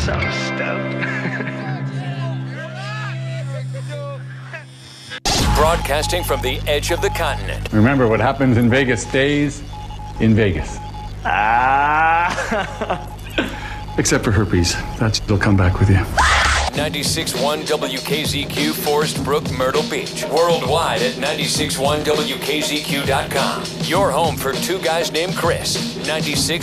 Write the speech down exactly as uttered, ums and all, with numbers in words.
so stoked. Broadcasting from the edge of the continent. Remember, what happens in Vegas stays in Vegas. Ah. Except for herpes. That'll come back with you. ninety-six point one W K Z Q, Forest Brook, Myrtle Beach. Worldwide at ninety-six point one W K Z Q dot com. Your home for two guys named Chris. ninety-six